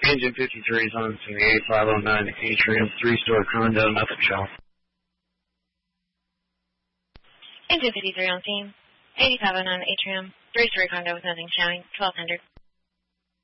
Engine 53 is on to the 8509 Atrium, 3-store condo, nothing showing. Engine 53 on scene, 8509 Atrium, 3-story condo with nothing showing, 1200.